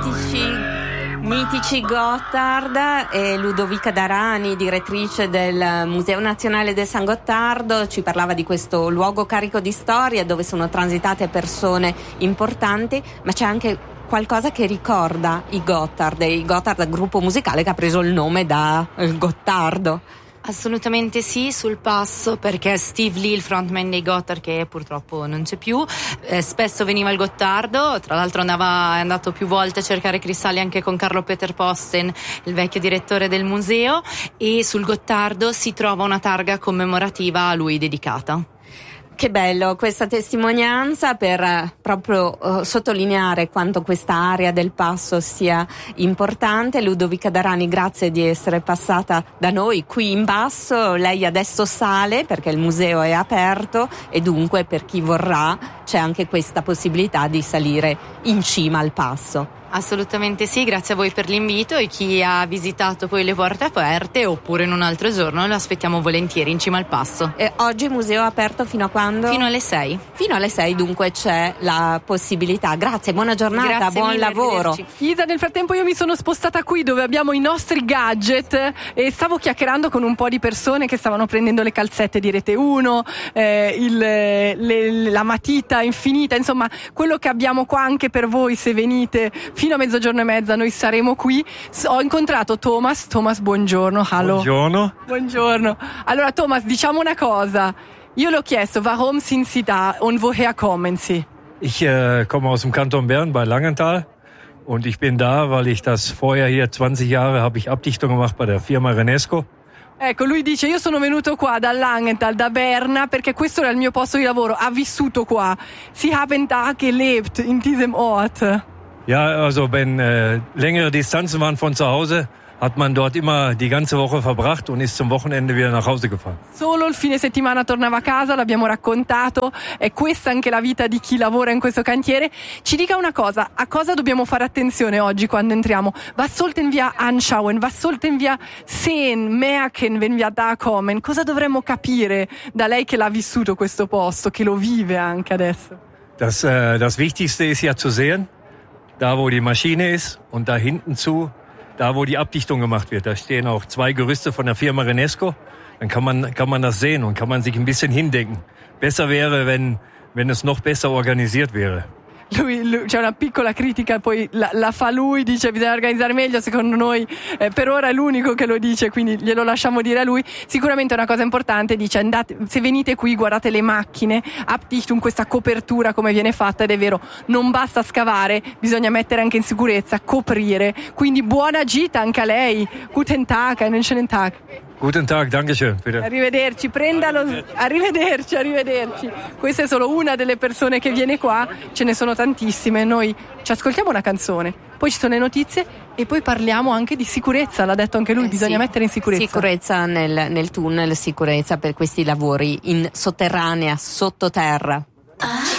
Mitici Gotthard e Ludovica Darani, direttrice del Museo Nazionale del San Gottardo, ci parlava di questo luogo carico di storia dove sono transitate persone importanti, ma c'è anche qualcosa che ricorda i Gotthard, gruppo musicale che ha preso il nome da Gottardo. Assolutamente sì, sul passo, perché Steve Lee, il frontman dei Gotthard, che purtroppo non c'è più, spesso veniva al Gottardo, tra l'altro è andato più volte a cercare cristalli anche con Carlo Peter Posten, il vecchio direttore del museo, e sul Gottardo si trova una targa commemorativa a lui dedicata. Che bello questa testimonianza per proprio sottolineare quanto questa area del passo sia importante. Ludovica Darani, grazie di essere passata da noi qui in basso. Lei adesso sale perché il museo è aperto e dunque per chi vorrà c'è anche questa possibilità di salire in cima al passo. Assolutamente sì, grazie a voi per l'invito, e chi ha visitato poi le porte aperte oppure in un altro giorno lo aspettiamo volentieri in cima al passo. E oggi il museo è aperto fino a quando? Fino alle 6. Fino alle 6 dunque c'è la possibilità. Grazie, buona giornata, grazie buon mille, lavoro. Isa, nel frattempo io mi sono spostata qui dove abbiamo i nostri gadget e stavo chiacchierando con un po' di persone che stavano prendendo le calzette di Rete 1, la matita infinita, insomma quello che abbiamo qua anche per voi se venite fino a mezzogiorno e mezza. Noi saremo qui. Ho incontrato Thomas, buongiorno. Hallo. Buongiorno. Allora Thomas, diciamo una cosa, io le ho chiesto warum sind Sie da und woher kommen Sie? Ich komme aus dem Kanton Bern bei Langenthal und ich bin da, weil ich das vorher hier 20 Jahre habe ich Abdichtung gemacht bei der Firma Renesco. Ecco, lui dice io sono venuto qua da Langenthal, da Berna, perché questo era il mio posto di lavoro, ha vissuto qua. Sie haben da gelebt in diesem Ort. Ja, also wenn längere Distanzen waren von zu Hause, hat man dort immer die ganze Woche verbracht und ist zum Wochenende wieder nach Hause gefahren. Solo il fine settimana tornava a casa, l'abbiamo raccontato, è questa anche la vita di chi lavora in questo cantiere. Ci dica una cosa, a cosa dobbiamo fare attenzione oggi quando entriamo? Was sollten wir anschauen? Was sollten wir sehen, merken, wenn wir da kommen? Cosa dovremmo capire da lei che l'ha vissuto questo posto, che lo vive anche adesso? Das Wichtigste ist ja zu sehen, da wo die Maschine ist und da hinten da wo die Abdichtung gemacht wird. Da stehen auch 2 Gerüste von der Firma Renesco. Dann kann man das sehen und kann man sich ein bisschen hindenken. Besser wäre, wenn es noch besser organisiert wäre. Lui c'è una piccola critica, poi la fa lui, dice bisogna organizzare meglio, secondo noi per ora è l'unico che lo dice, quindi glielo lasciamo dire a lui. Sicuramente è una cosa importante, dice andate, se venite qui guardate le macchine, Abdichtung, questa copertura come viene fatta, ed è vero, non basta scavare, bisogna mettere anche in sicurezza, coprire, quindi buona gita anche a lei. Guten Tag, einen schönen Tag. Guten Tag, danke schön. Bitte. Arrivederci, arrivederci. Questa è solo una delle persone che viene qua, ce ne sono tantissime. Noi ci ascoltiamo una canzone, poi ci sono le notizie e poi parliamo anche di sicurezza, l'ha detto anche lui, bisogna mettere in sicurezza. Sicurezza nel tunnel, sicurezza per questi lavori in sotterranea, sottoterra.